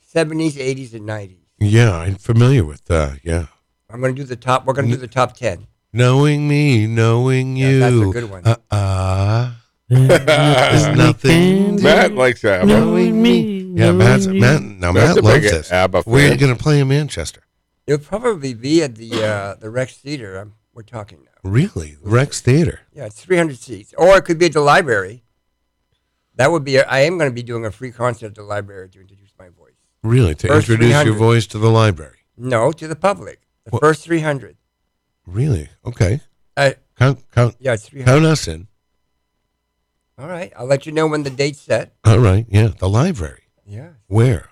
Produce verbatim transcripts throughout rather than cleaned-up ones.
seventies, eighties, and nineties. Yeah, I'm familiar with. Uh, yeah. I'm going to do the top. We're going to do the top ten. Knowing me, knowing Yeah, you. that's a good one. Uh uh. There's nothing. Matt likes ABBA. Knowing me. Yeah, Matt's, Matt. Now Matt's Matt a loves big this. ABBA We're fan. going to play in Manchester. It'll probably be at the uh, the Rex Theater. Um, we're talking now. Really, Rex Theater. Yeah, it's three hundred seats, or it could be at the library. That would be. A, I am going to be doing a free concert at the library to introduce my voice. Really, to First introduce your three hundred. voice to the library. No, to the public. The What? first three hundred. Really? Okay. Uh, Count, count, yeah, it's three hundred. count us in. All right, I'll let you know when the date's set. All right. Yeah, the library. Yeah, Where?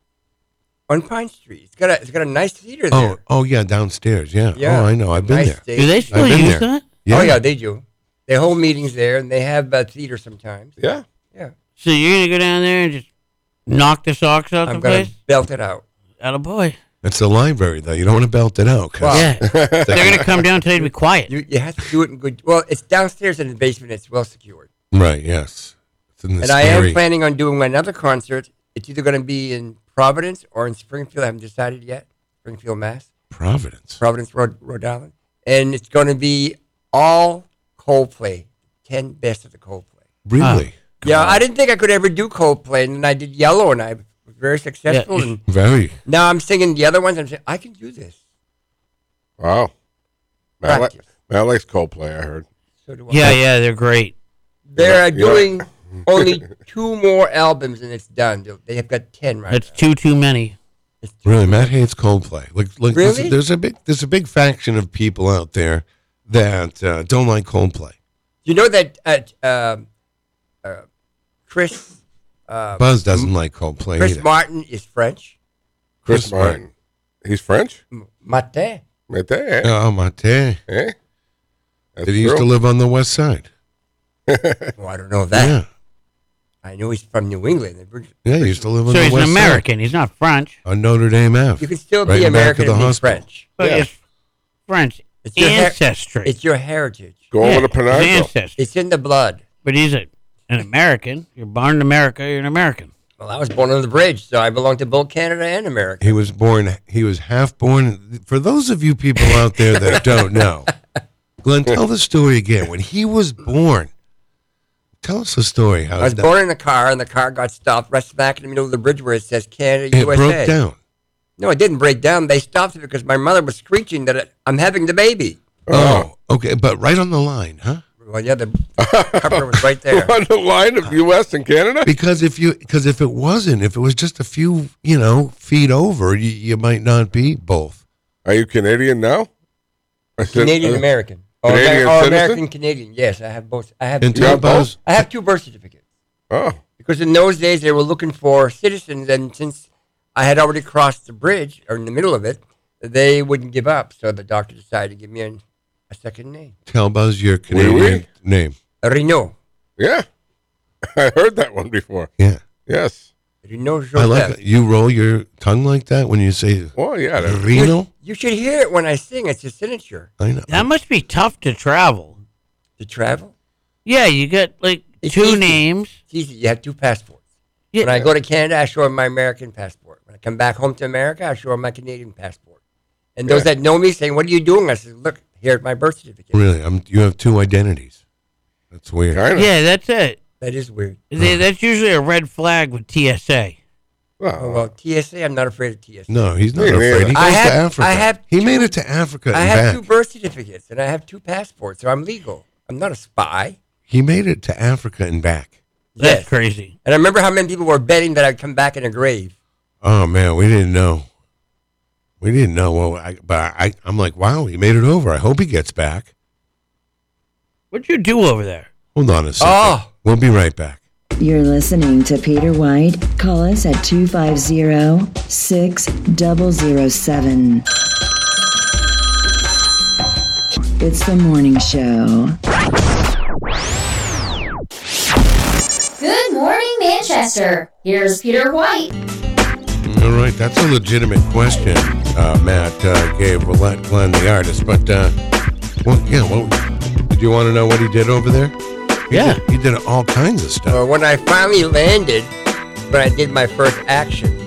on Pine Street. It's got a it's got a nice theater Oh, there. oh yeah, downstairs. Yeah. Yeah. Oh, I know. I've been Nice there. stage. Do they still I've been use there. that? Oh yeah, they do. They hold meetings there, and they have uh, theater sometimes. Yeah. Yeah, So you're gonna go down there and just knock the socks out I'm the gonna place? belt it out. Atta boy. It's the library, though. You don't want to belt it out. 'cause- Well, Yeah. They're gonna come down and tell you to be quiet. You you have to do it in good. Well, it's downstairs in the basement. It's well secured. Right. Yes. It's in the And I am scary- planning on doing another concert. It's either going to be in Providence or in Springfield. I haven't decided yet. Springfield, Mass. Providence. Providence, Rhode, Rhode Island. And it's going to be all Coldplay. ten best of the Coldplay. Really? Yeah, I didn't think I could ever do Coldplay. And then I did Yellow, and I was very successful. Yeah. And Very. now I'm singing the other ones. I'm saying, I can do this. Wow. Matt, li- Practice. Matt likes Coldplay, I heard. So do I. Yeah, yeah, they're great. They're You know- doing only two more albums, and it's done. They- They have got ten right That's now. too too many. It's too Really, Matt hates Coldplay. Like, like there's- Really? There's a big, there's a big faction of people out there that uh, don't like Coldplay. You know that uh, um, uh, Chris uh, Buzz doesn't like Coldplay Chris either. Martin is French. Chris, Chris Martin. He's French? M- Martin. Right there. Oh, Mate. Eh? Did That's he used to true. live on the west side? Well, I don't know that. Yeah. I know he's from New England. Yeah, he used to live on So the he's an west American. He's not French. side. On Notre Dame Ave. You can still Right be in back American of the and be hospital. French. But Yeah. it's French It's your, her- ancestry. it's your heritage. Go Yeah, over to his Penargo. ancestry. It's in the blood. But he's a, an American. You're born in America. You're an American. Well, I was born on the bridge, so I belong to both Canada and America. He was born, he was half born. For those of you people out there that don't know, Glenn, tell the story again. When he was born, tell us the story. How I was that- born in a car, and the car got stopped right smack in the middle of the bridge where it says Canada, it U S A. broke down. No, it didn't break down. They stopped it because my mother was screeching that it, I'm having the baby. Oh, okay. But right on the line, huh? Well, yeah, the cover was right there. On the line of U S and Canada? Because if you, because if it wasn't, if it was just a few, you know, feet over, you, you might not be both. Are you Canadian now? I said- Canadian uh, American. Or, Canadian Amer- or citizen? American Canadian. Yes, I have both. I have And two, tell have both? Buzz, I have two birth certificates. Oh. Because in those days they were looking for citizens, and since I had already crossed the bridge or in the middle of it, they wouldn't give up. So the doctor decided to give me an, a second name, tell Buzz your Oui, Canadian oui. name. Renault. Yeah. I heard that one before. Yeah. Yes. Renault Joseph. I like it. You roll your tongue like that when you say Well, yeah. that- Reno. You should hear it when I sing. It's a signature. I know. That must be tough to travel. To travel, Yeah, you get like It's two easy. names. it's easy. You have two passports. Yeah. When I go to Canada, I show them my American passport. When I come back home to America, I show them my Canadian passport. And those Yeah. that know me saying, "What are you doing?" I said, "Look, here's my birth certificate." Really, I'm, you have two identities. That's weird. Kind of. Yeah, that's it. That is weird. They, that's usually a red flag with T S A. Oh, Well, well, T S A, I'm not afraid of T S A. No, he's not Me neither. afraid. He goes I have- to Africa. I have he two- made it to Africa I and have back. two birth certificates and I have two passports, so I'm legal. I'm not a spy. He made it to Africa and back. That's Yes. crazy. And I remember how many people were betting that I'd come back in a grave. Oh man, we didn't know. We didn't know. Well, I, but I, I'm like, wow, he made it over. I hope he gets back. What'd you do over there? Hold on a second. Oh. We'll be right back. You're listening to Peter White. Call us at two five zero, six zero zero seven. It's the morning show. Good morning, Manchester. Here's Peter White. All right, that's a legitimate question uh, Matt uh, gave. We'll let Glenn, the artist, but uh, well, yeah. Well, did you want to know what he did over there? He Yeah. did, he did all kinds of stuff. Well, when I finally landed, when I did my first action,